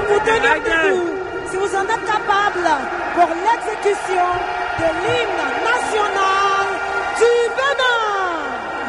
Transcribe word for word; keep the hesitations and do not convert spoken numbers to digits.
pour tenir debout, si vous en êtes capable, pour l'exécution de l'hymne